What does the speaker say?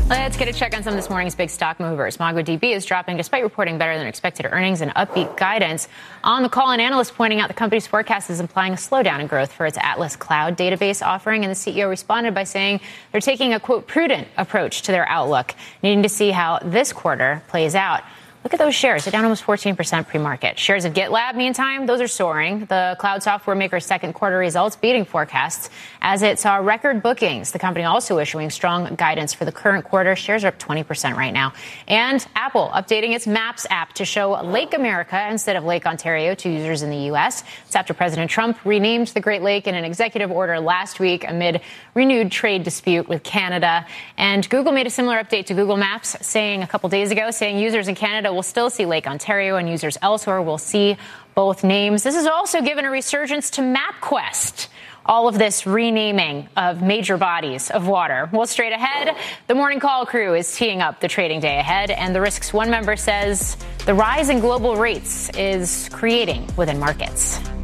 Let's get a check on some of this morning's big stock movers. MongoDB is dropping despite reporting better than expected earnings and upbeat guidance. On the call, an analyst pointing out the company's forecast is implying a slowdown in growth for its Atlas Cloud database offering. And the CEO responded by saying they're taking a, quote, prudent approach to their outlook, needing to see how this quarter plays out. Look at those shares. They're down almost 14% pre-market. Shares of GitLab, meantime, those are soaring. The cloud software maker's second quarter results beating forecasts as it saw record bookings. The company also issuing strong guidance for the current quarter. Shares are up 20% right now. And Apple updating its Maps app to show Lake America instead of Lake Ontario to users in the U.S. It's after President Trump renamed the Great Lake in an executive order last week amid renewed trade dispute with Canada. And Google made a similar update to Google Maps saying a couple days ago, saying users in Canada will still see Lake Ontario and users elsewhere will see both names. This has also given a resurgence to MapQuest. All of this renaming of major bodies of water. Well, straight ahead, the Morning Call crew is teeing up the trading day ahead, and the Risks One member says the rise in global rates is creating within markets.